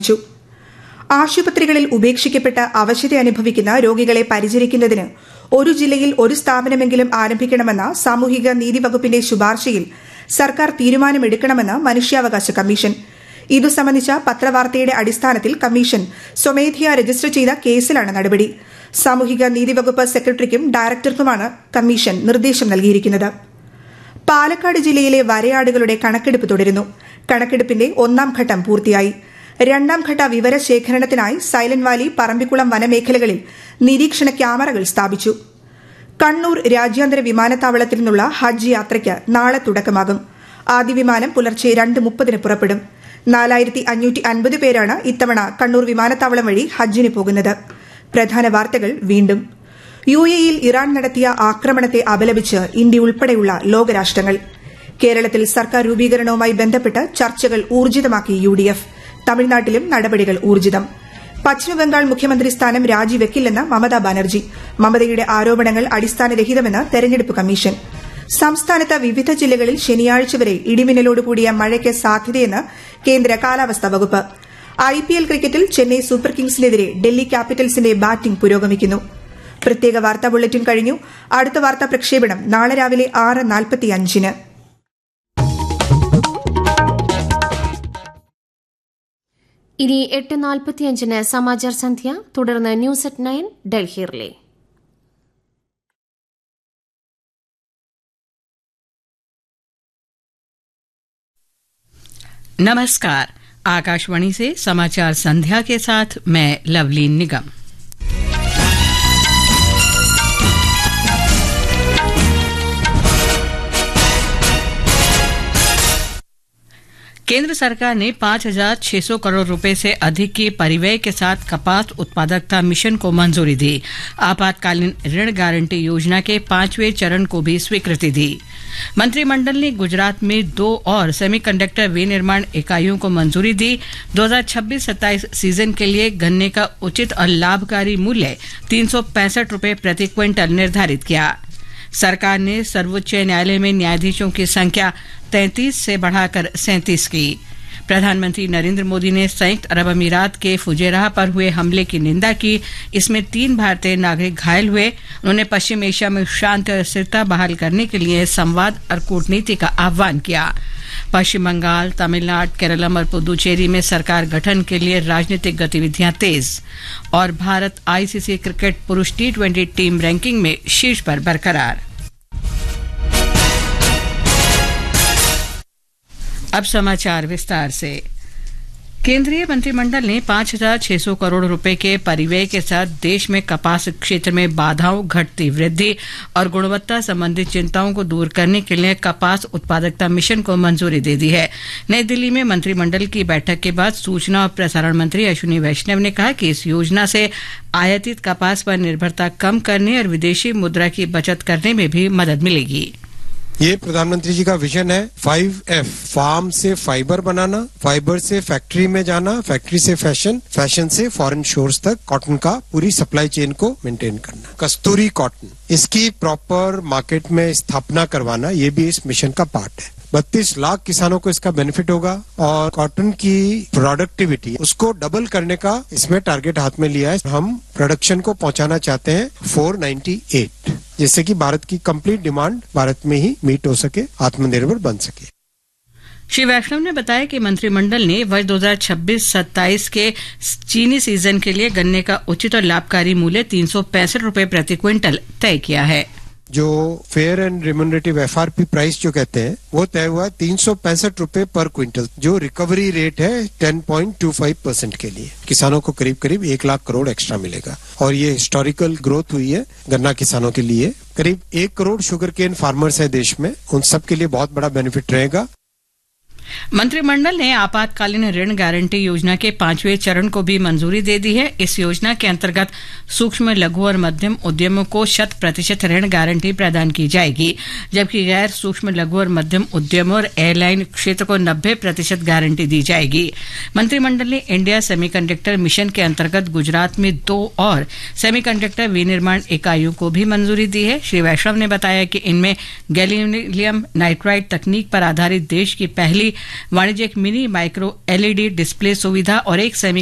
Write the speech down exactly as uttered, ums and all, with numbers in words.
ആശുപത്രികളിൽ ഉപേക്ഷിക്കപ്പെട്ട അവശത അനുഭവിക്കുന്ന രോഗികളെ പരിചരിക്കുന്നതിന് ഒരു ജില്ലയിൽ ഒരു സ്ഥാപനമെങ്കിലും ആരംഭിക്കണമെന്ന സാമൂഹിക നീതി വകുപ്പിന്റെ ശുപാർശയിൽ സർക്കാർ തീരുമാനമെടുക്കണമെന്ന് മനുഷ്യാവകാശ കമ്മീഷൻ. ഇതു സംബന്ധിച്ച പത്രവാർത്തയുടെ അടിസ്ഥാനത്തിൽ കമ്മീഷൻ സ്വമേധയാ രജിസ്റ്റർ ചെയ്ത കേസിലാണ് നടപടി. സാമൂഹിക നീതി വകുപ്പ് സെക്രട്ടറിക്കും ഡയറക്ടർക്കുമാണ് കമ്മീഷൻ നിർദ്ദേശം നൽകിയിരിക്കുന്നത്. പാലക്കാട് ജില്ലയിലെ വരയാടുകളുടെ കണക്കെടുപ്പ് തുടരുന്നു. കണക്കെടുപ്പിന്റെ ഒന്നാം ഘട്ടം പൂർത്തിയായി. രണ്ടാം ഘട്ട വിവരശേഖരണത്തിനായി സൈലന്റ് വാലി, പറമ്പിക്കുളം വനമേഖലകളിൽ നിരീക്ഷണ ക്യാമറകൾ സ്ഥാപിച്ചു. കണ്ണൂർ രാജ്യാന്തര വിമാനത്താവളത്തിൽ നിന്നുള്ള ഹജ്ജ് യാത്രയ്ക്ക് നാളെ തുടക്കമാകും. ആദ്യ വിമാനം പുലർച്ചെ രണ്ട് മുപ്പതിന് പുറപ്പെടും. നാലായിരത്തി അഞ്ഞൂറ്റി അൻപത് പേരാണ് ഇത്തവണ കണ്ണൂർ വിമാനത്താവളം വഴി ഹജ്ജിന് പോകുന്നത്. പ്രധാന വാർത്തകൾ വീണ്ടും. യു എയിൽ ഇറാൻ നടത്തിയ ആക്രമണത്തെ അപലപിച്ച് ഇന്ത്യ ഉൾപ്പെടെയുള്ള ലോകരാഷ്ട്രങ്ങൾ. കേരളത്തിൽ സർക്കാർ രൂപീകരണവുമായി ബന്ധപ്പെട്ട് ചർച്ചകൾ ഊർജിതമാക്കി യു ഡി എഫ്. തമിഴ്നാട്ടിലും നടപടികൾ ഊർജിതം. പശ്ചിമബംഗാൾ മുഖ്യമന്ത്രി സ്ഥാനം രാജിവെക്കില്ലെന്ന് മമതാ ബാനർജി. മമതയുടെ ആരോപണങ്ങൾ അടിസ്ഥാനരഹിതമെന്ന് തെരഞ്ഞെടുപ്പ് കമ്മീഷൻ. സംസ്ഥാനത്ത് വിവിധ ജില്ലകളിൽ ശനിയാഴ്ച വരെ ഇടിമിന്നലോടുകൂടിയ മഴയ്ക്ക് സാധ്യതയെന്ന് കേന്ദ്ര കാലാവസ്ഥാ വകുപ്പ്. ഐപിഎൽ ക്രിക്കറ്റിൽ ചെന്നൈ സൂപ്പർ കിങ്സിനെതിരെ ഡൽഹി ക്യാപിറ്റൽസിന്റെ ബാറ്റിംഗ് പുരോഗമിക്കുന്നു. പ്രത്യേക വാർത്താ ബുള്ളറ്റിൻ കഴിഞ്ഞു. അടുത്ത വാർത്താ പ്രക്ഷേപണം നാളെ രാവിലെ ആറ് നാൽപ്പത്തിയഞ്ചിന്. ഇനി എട്ട് നാൽപ്പത്തിയഞ്ചിന് സമാചാർ സന്ധ്യ, തുടർന്ന് news at nine Delhi relay. नमस्कार, आकाशवाणी से समाचार संध्या के साथ मैं लवलीन निगम। केंद्र सरकार ने पांच हजार छह सौ करोड़ रुपए से अधिक की परिव्यय के साथ कपास उत्पादकता मिशन को मंजूरी दी। आपातकालीन ऋण गारंटी योजना के पांचवें चरण को भी स्वीकृति दी। मंत्रिमंडल ने गुजरात में दो और सेमीकंडक्टर विनिर्माण इकाइयों को मंजूरी दी। दो हजार छब्बीस सत्ताईस सीजन के लिए गन्ने का उचित और लाभकारी मूल्य तीन सौ पैंसठ रुपए प्रति क्विंटल निर्धारित किया। सरकार ने सर्वोच्च न्यायालय में न्यायाधीशों की संख्या तैंतीस से बढ़ाकर सैंतीस की। प्रधानमंत्री नरेंद्र मोदी ने संयुक्त अरब अमीरात के फुजेराह पर हुए हमले की निंदा की। इसमें तीन भारतीय नागरिक घायल हुए। उन्होंने पश्चिम एशिया में शांति और स्थिरता बहाल करने के लिए संवाद और कूटनीति का आह्वान किया। पश्चिम बंगाल, तमिलनाडु, केरलम और पुदुचेरी में सरकार गठन के लिए राजनीतिक गतिविधियां तेज। और भारत आईसीसी क्रिकेट पुरुष टी ट्वेंटी टीम रैंकिंग में शीर्ष पर बरकरार। अब समाचार विस्तार से। केंद्रीय मंत्रिमंडल ने पांच हजार छह सौ करोड़ रुपए के परिव्यय के साथ देश में कपास क्षेत्र में बाधाओं, घटती वृद्धि और गुणवत्ता संबंधी चिंताओं को दूर करने के लिए कपास उत्पादकता मिशन को मंजूरी दे दी है। नई दिल्ली में मंत्रिमंडल की बैठक के बाद सूचना और प्रसारण मंत्री अश्विनी वैष्णव ने कहा कि इस योजना से आयातित कपास पर निर्भरता कम करने और विदेशी मुद्रा की बचत करने में भी मदद मिलेगी। ये प्रधानमंत्री जी का विजन है फाइव एफ, फार्म से फाइबर बनाना, फाइबर से फैक्ट्री में जाना, फैक्ट्री से फैशन, फैशन से फॉरेन शोर्स तक कॉटन का पूरी सप्लाई चेन को मेंटेन करना। कस्तूरी कॉटन, इसकी प्रॉपर मार्केट में स्थापना करवाना, ये भी इस मिशन का पार्ट है। बत्तीस लाख किसानों को इसका बेनिफिट होगा और कॉटन की प्रोडक्टिविटी उसको डबल करने का इसमें टारगेट हाथ में लिया है। हम प्रोडक्शन को पहुंचाना चाहते हैं चार सौ अट्ठानवे, जिससे कि भारत की कंप्लीट डिमांड भारत में ही मीट हो सके, आत्मनिर्भर बन सके। श्री वैष्णव ने बताया कि मंत्रिमंडल ने वर्ष दो हजार छब्बीस सत्ताईस के चीनी सीजन के लिए गन्ने का उचित और लाभकारी मूल्य तीन सौ पैंसठ रुपए प्रति क्विंटल तय किया है। जो fair and remunerative FRP price जो कहते हैं वो तय हुआ है तीन सौ पैंसठ रुपए पर क्विंटल। जो रिकवरी रेट है ten point two five percent के लिए किसानों को करीब करीब एक लाख करोड़ एक्स्ट्रा मिलेगा। और ये हिस्टोरिकल ग्रोथ हुई है गन्ना किसानों के लिए। करीब एक करोड़ शुगर केन फार्मर्स है देश में, उन सब के लिए बहुत बड़ा बेनिफिट रहेगा। मंत्रिमंडल ने आपातकालीन ऋण गारंटी योजना के पांचवें चरण को भी मंजूरी दे दी है। इस योजना के अंतर्गत सूक्ष्म, लघु और मध्यम उद्यमों को शत प्रतिशत ऋण गारंटी प्रदान की जाएगी, जबकि गैर सूक्ष्म, लघु और मध्यम उद्यमों और एयरलाइन क्षेत्र को नब्बे प्रतिशत गारंटी दी जाएगी। मंत्रिमंडल ने इंडिया सेमीकंडक्टर मिशन के अंतर्गत गुजरात में दो और सेमीकंडक्टर विनिर्माण इकाइयों को भी मंजूरी दी है। श्री वैष्णव ने बताया कि इनमें गैलियम नाइट्राइड तकनीक पर आधारित देश की पहली वाणिज्यिक मिनी माइक्रो एलईडी डिस्प्ले सुविधा और एक सेमी